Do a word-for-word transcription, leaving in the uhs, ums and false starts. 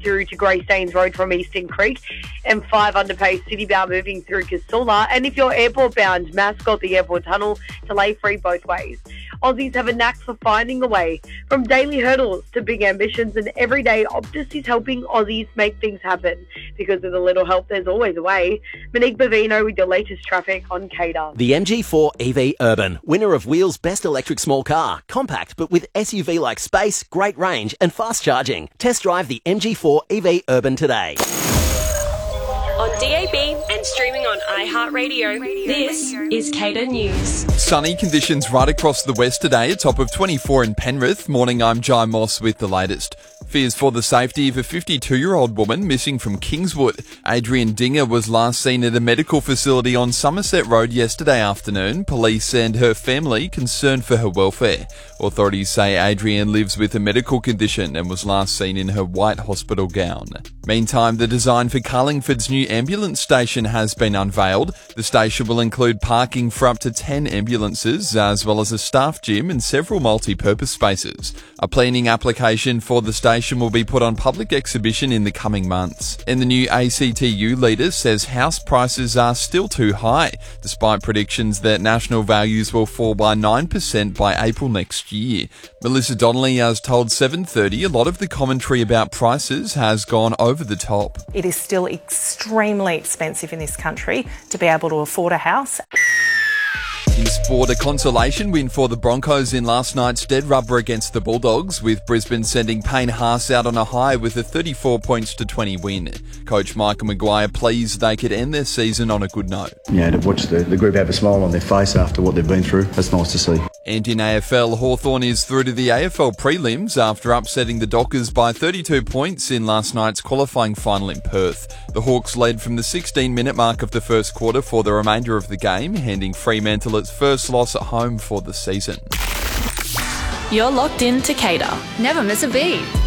through to Greystanes Road from Eastern Creek, M five underpace citybound moving through Casula. And if you're airport bound, Mascot the airport tunnel delay free both ways. Aussies have a knack for finding a way. From daily hurdles to big ambitions, and every day Optus is helping Aussies make things happen. Because with a little help, there's always a way. Monique Bavino with your latest traffic on Cater. The M G four E V Urban, winner of Wheel's Best Electric Small Car. Compact, but with S U V-like space, great range and fast charging. Test drive the M G four E V Urban today. On D A B and streaming on iHeartRadio, this is Cater News. Sunny conditions right across the west today, a top of twenty-four in Penrith. Morning, I'm Jai Moss with the latest. Fears for the safety of a fifty-two-year-old woman missing from Kingswood. Adrian Dinger was last seen at a medical facility on Somerset Road yesterday afternoon. Police and her family concerned for her welfare. Authorities say Adrian lives with a medical condition and was last seen in her white hospital gown. Meantime, the design for Carlingford's new ambulance station has been unveiled. The station will include parking for up to ten ambulances, as well as a staff gym and several multi-purpose spaces. A planning application for the station will be put on public exhibition in the coming months. And the new A C T U leader says house prices are still too high, despite predictions that national values will fall by nine percent by April next year. Melissa Donnelly has told seven thirty a lot of the commentary about prices has gone over the top. It is still extremely expensive in this country to be able to afford a house. In sport, a consolation win for the Broncos in last night's dead rubber against the Bulldogs, with Brisbane sending Payne Haas out on a high with a thirty-four points to twenty win. Coach Michael Maguire pleased they could end their season on a good note. Yeah, to watch the, the group have a smile on their face after what they've been through, that's nice to see. And in A F L, Hawthorn is through to the A F L prelims after upsetting the Dockers by thirty-two points in last night's qualifying final in Perth. The Hawks led from the sixteen-minute mark of the first quarter for the remainder of the game, handing Fremantle its first loss at home for the season. You're locked in to Cater. Never miss a beat.